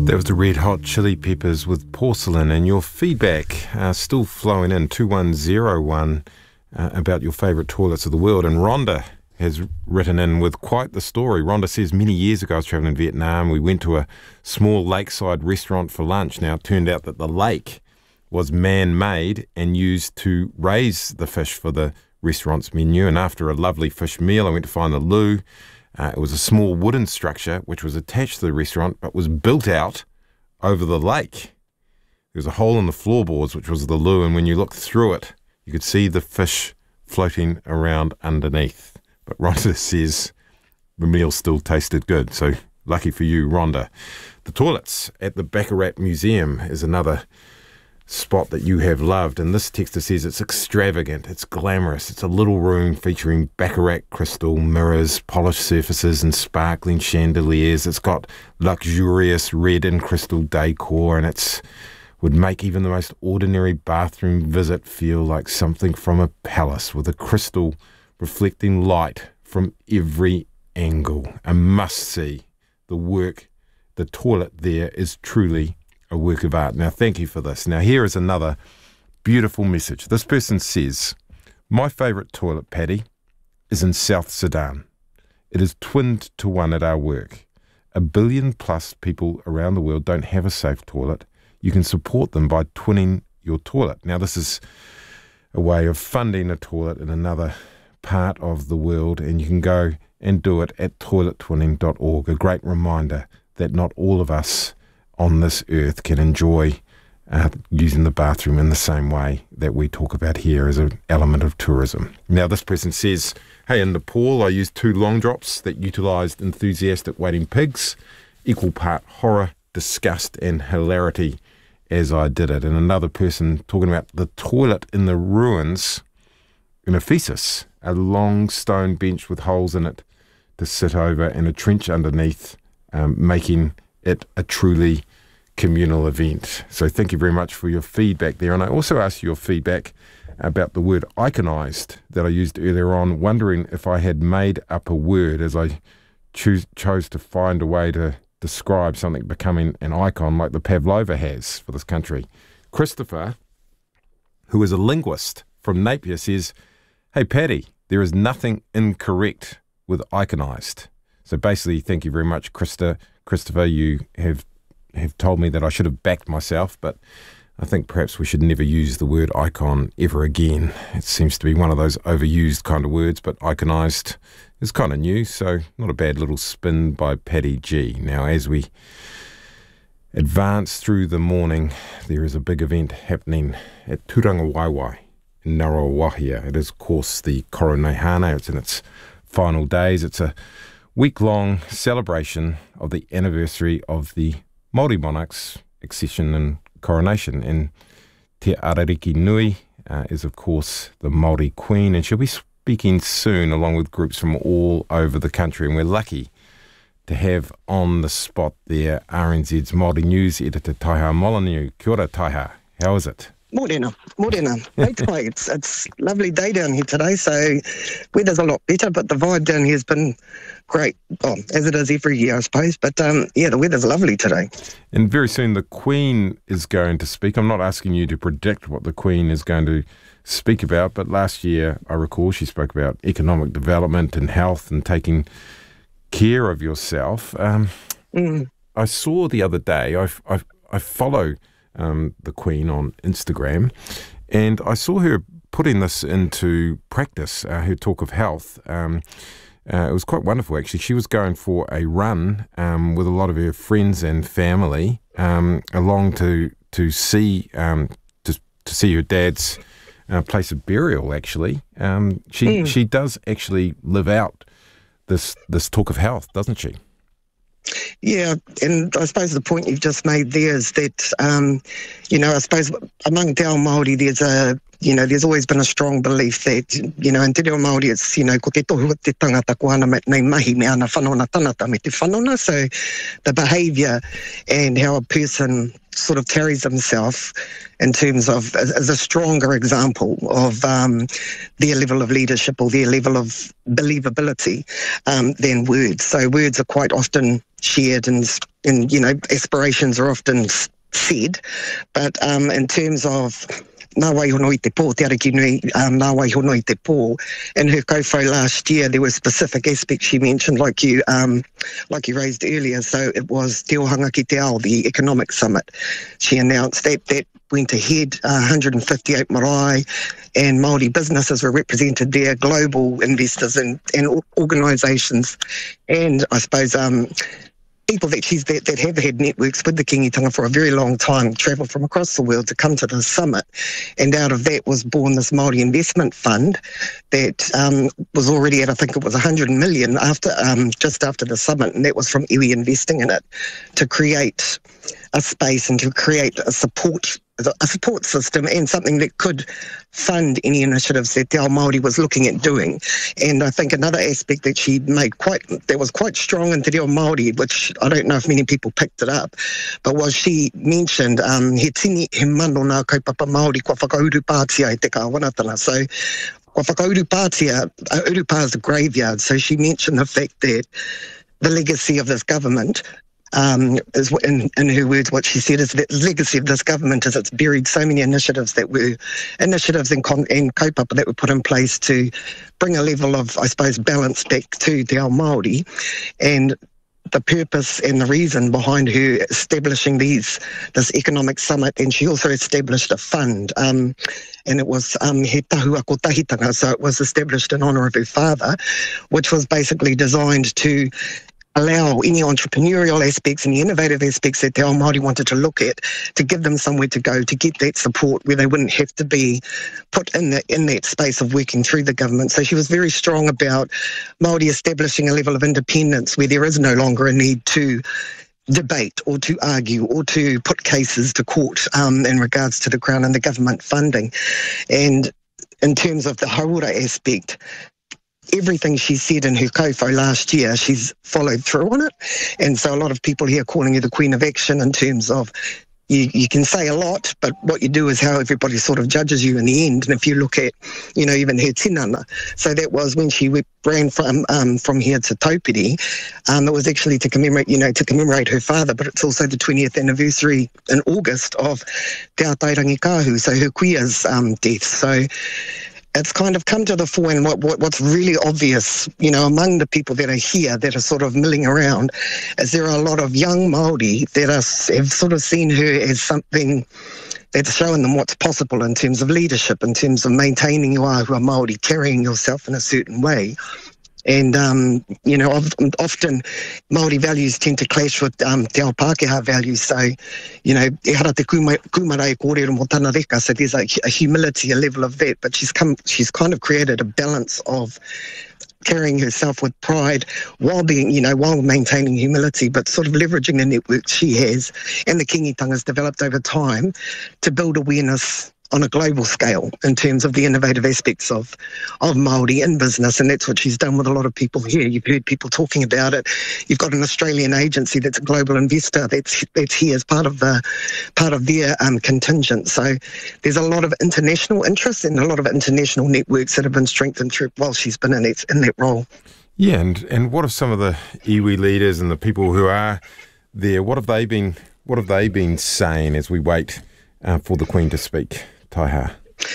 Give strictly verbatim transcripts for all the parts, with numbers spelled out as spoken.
That was the Red Hot Chili Peppers with Porcelain, and your feedback uh, still flowing in, two one zero one, uh, about your favourite toilets of the world. And Rhonda has written in with quite the story. Rhonda says, many years ago I was travelling in Vietnam. We went to a small lakeside restaurant for lunch. Now, it turned out that the lake was man-made and used to raise the fish for the restaurant's menu. And after a lovely fish meal, I went to find the loo. Uh, it was a small wooden structure which was attached to the restaurant but was built out over the lake. There was a hole in the floorboards, which was the loo, and when you looked through it, you could see the fish floating around underneath. But Rhonda says the meal still tasted good, so lucky for you, Rhonda. The toilets at the Baccarat Museum is another spot that you have loved, and this texter says it's extravagant, it's glamorous, it's a little room featuring Baccarat crystal mirrors, polished surfaces and sparkling chandeliers. It's got luxurious red and crystal decor, and it's would make even the most ordinary bathroom visit feel like something from a palace, with a crystal reflecting light from every angle. A must-see. The work, the toilet there is truly a work of art. Now, thank you for this. Now, here is another beautiful message. This person says, my favourite toilet, Paddy, is in South Sudan. It is twinned to one at our work. A billion plus people around the world don't have a safe toilet. You can support them by twinning your toilet. Now, this is a way of funding a toilet in another part of the world, and you can go and do it at toilet twinning dot org. A great reminder that not all of us on this earth can enjoy uh, using the bathroom in the same way that we talk about here as an element of tourism. Now, this person says, hey, in Nepal, I used two long drops that utilised enthusiastic waiting pigs, equal part horror, disgust and hilarity as I did it. And another person talking about the toilet in the ruins in Ephesus, a long stone bench with holes in it to sit over and a trench underneath, um, making it a truly communal event. So thank you very much for your feedback there. And I also asked your feedback about the word iconised that I used earlier on, wondering if I had made up a word as I choose, chose to find a way to describe something becoming an icon like the Pavlova has for this country. Christopher, who is a linguist from Napier, says, hey, Paddy, there is nothing incorrect with iconised. So basically, thank you very much, Christa. Christopher, you have have told me that I should have backed myself, but I think perhaps we should never use the word icon ever again. It seems to be one of those overused kind of words, but iconised is kind of new, so not a bad little spin by Paddy G. Now, as we advance through the morning, there is a big event happening at Turangawaiwai in Ngaruawahia. It is, of course, the Koroneihana. It's in its final days. It's a week-long celebration of the anniversary of the Māori monarch's accession and coronation. And Te Arariki Nui uh, is, of course, the Māori Queen, and she'll be speaking soon along with groups from all over the country. And we're lucky to have on the spot there R N Z's Māori News editor, Taiha Molyneux. Kia ora, Taiha. How is it? Morena, morena. It's it's lovely day down here today, so weather's a lot better, but the vibe down here has been great, well, as it is every year, I suppose. But um, yeah, the weather's lovely today. And very soon the Queen is going to speak. I'm not asking you to predict what the Queen is going to speak about, but last year, I recall, she spoke about economic development and health and taking care of yourself. Um, mm. I saw the other day, I, I, I follow Um, the Queen on Instagram, and I saw her putting this into practice, uh, her talk of health. Um, uh, it was quite wonderful, actually. She was going for a run um, with a lot of her friends and family um, along to to see um, to, to see her dad's uh, place of burial, actually. Um, she mm. she does actually live out this this talk of health, doesn't she? Yeah, and I suppose the point you've just made there is that, um, you know, I suppose among Te Ao Māori there's a you know, there's always been a strong belief that, you know, in te reo Māori, it's, you know, ko te tohu te tangata ko ana nei mahi me ana whanona tanata me te whanona. So the behaviour and how a person sort of carries himself in terms of, as, as a stronger example of um, their level of leadership or their level of believability um, than words. So words are quite often shared and, and you know, aspirations are often said, but um, in terms of nā wai hono i te pō, te ariki nui, um, nā wai hono i te pō. In her kōwhau last year, there were specific aspects she mentioned, like you um, like you raised earlier. So it was Te Ohanga ki Te Ao, the economic summit. She announced that that went ahead, uh, one hundred fifty-eight marae, and Māori businesses were represented there, global investors and, and organisations, and I suppose um, people that she's that, that have had networks with the Kingitanga for a very long time, travelled from across the world to come to the summit, and out of that was born this Māori investment fund that um, was already at, I think it was one hundred million after um, just after the summit, and that was from iwi investing in it to create a space and to create a support a support system and something that could fund any initiatives that Te Ao Māori was looking at doing. And I think another aspect that she made quite, that was quite strong in Te Reo Māori, which I don't know if many people picked it up, but was she mentioned, um, he tini he mano nā kaupapa Māori kua whakauru pātia e te kāwanatanga. So kua whakauru pātia, uh, Urupa is the graveyard, so she mentioned the fact that the legacy of this government Um, is in, in her words, what she said is that the legacy of this government is it's buried so many initiatives that were initiatives and, con- and kaupapa that were put in place to bring a level of, I suppose, balance back to Te Ao Māori, and the purpose and the reason behind her establishing these this economic summit. And she also established a fund, um, and it was um, He Tahua Ko Tahitanga, so it was established in honour of her father, which was basically designed to allow any entrepreneurial aspects and the innovative aspects that Te Ao Māori wanted to look at, to give them somewhere to go, to get that support where they wouldn't have to be put in, the, in that space of working through the government. So she was very strong about Māori establishing a level of independence where there is no longer a need to debate or to argue or to put cases to court um, in regards to the Crown and the government funding. And in terms of the haura aspect, everything she said in her kōwhau last year, she's followed through on it. And so a lot of people here calling you the Queen of Action in terms of you, you can say a lot, but what you do is how everybody sort of judges you in the end. And if you look at, you know, even her tinana, so that was when she ran from um, from here to Taupiri, um, it was actually to commemorate, you know, to commemorate her father, but it's also the twentieth anniversary in August of Te Atairangi Kāhu, so her kuia's um, death. So it's kind of come to the fore, and what, what, what's really obvious, you know, among the people that are here that are sort of milling around, is there are a lot of young Māori that are, have sort of seen her as something that's showing them what's possible in terms of leadership, in terms of maintaining your ahua Māori, carrying yourself in a certain way. And, um, you know, often Māori values tend to clash with um, Te Ao Pākehā values. So, you know, e hara te kumarai kōrero mo tāna reka, so there's a, a humility, a level of that. But she's come, she's kind of created a balance of carrying herself with pride while being, you know, while maintaining humility, but sort of leveraging the network she has and the Kingitanga's developed over time to build awareness on a global scale in terms of the innovative aspects of, of Māori in business, and that's what she's done with a lot of people here. You've heard people talking about it. You've got an Australian agency that's a global investor that's that's here as part of the part of their um, contingent. So there's a lot of international interest and a lot of international networks that have been strengthened through while she's been in that in that role. Yeah, and and what have some of the iwi leaders and the people who are there? What have they been? What have they been saying as we wait uh, for the Queen to speak? Taiha.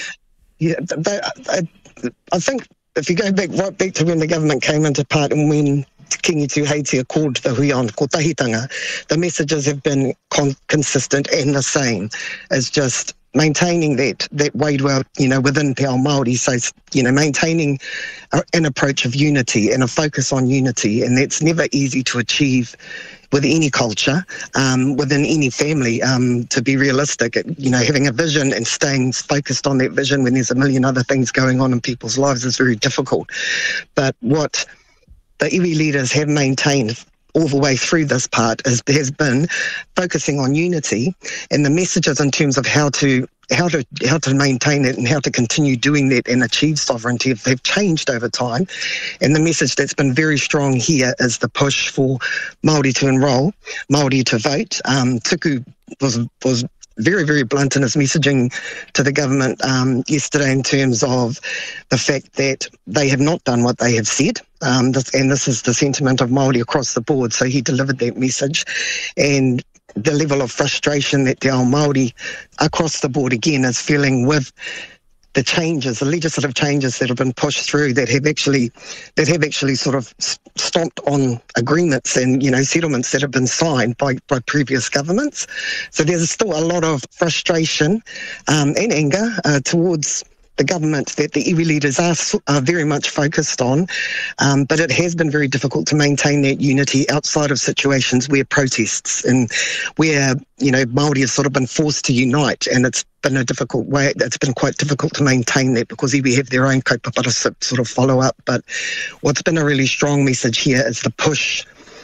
Yeah, they, I, I think if you go back right back to when the government came into part and when Kingi Tuheitia called the Huion ko Tahitanga, the messages have been con- consistent and the same as just maintaining that that wairua, you know, within Te Ao Māori. So, you know, maintaining a, an approach of unity and a focus on unity, and that's never easy to achieve with any culture, um, within any family, um, to be realistic. You know, having a vision and staying focused on that vision when there's a million other things going on in people's lives is very difficult. But what the iwi leaders have maintained all the way through this part is, has been focusing on unity and the messages in terms of how to how to how to maintain it and how to continue doing that and achieve sovereignty. They've changed over time, and the message that's been very strong here is the push for Māori to enrol, Māori to vote. Um, Tuku was was very, very blunt in his messaging to the government um, yesterday in terms of the fact that they have not done what they have said. Um, this, and this is the sentiment of Māori across the board. So he delivered that message. And the level of frustration that Te Ao Māori across the board again is feeling with the changes, the legislative changes that have been pushed through that have actually that have actually sort of stomped on agreements and, you know, settlements that have been signed by, by previous governments. So there's still a lot of frustration um, and anger uh, towards the government that the iwi leaders are, are very much focused on, um, but it has been very difficult to maintain that unity outside of situations where protests and where, you know, Māori have sort of been forced to unite, and it's been a difficult way, it's been quite difficult to maintain that because iwi have their own kaupapa sort of follow-up. But what's been a really strong message here is the push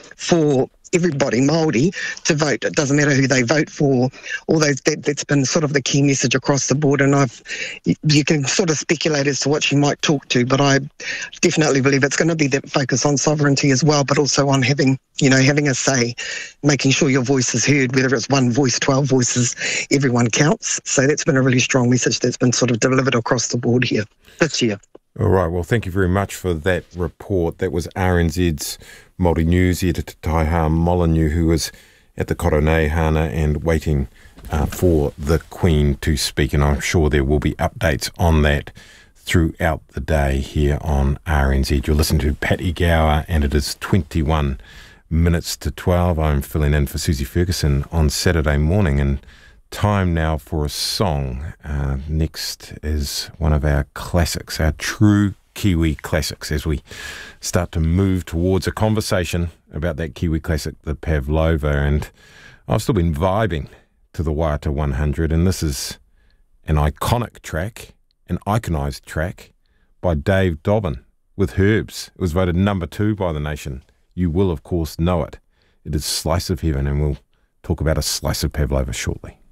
for everybody, Māori, to vote. It doesn't matter who they vote for. All those that, that's been sort of the key message across the board. And I've you can sort of speculate as to what she might talk to, but I definitely believe it's going to be that focus on sovereignty as well, but also on having, you know, having a say, making sure your voice is heard, whether it's one voice, twelve voices, everyone counts. So that's been a really strong message that's been sort of delivered across the board here this year. All right, well, thank you very much for that report. That was R N Z's Māori News editor Taiha Molyneux, who was at the Koronei Hana and waiting uh, for the Queen to speak, and I'm sure there will be updates on that throughout the day here on R N Z. You're listening to Patty Gower, and it is twenty-one minutes to twelve. I'm filling in for Susie Ferguson on Saturday morning, and time now for a song. Uh, next is one of our classics, our true Kiwi classics, as we start to move towards a conversation about that Kiwi classic, the Pavlova. And I've still been vibing to the Waiata one hundred, and this is an iconic track, an iconised track by Dave Dobbin with Herbs. It was voted number two by the nation. You will, of course, know it. It is Slice of Heaven, and we'll talk about a slice of Pavlova shortly.